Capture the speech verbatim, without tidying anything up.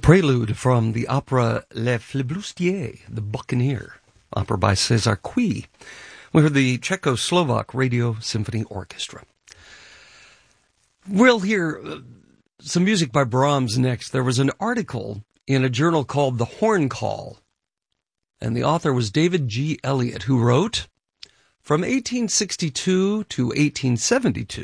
Prelude from the opera Le Flibustier, The Buccaneer, opera by César Cui. We heard the Czechoslovak Radio Symphony Orchestra. We'll hear uh, some music by Brahms next. There was an article in a journal called The Horn Call, and the author was David G. Elliott, who wrote, from eighteen sixty-two to eighteen seventy-two,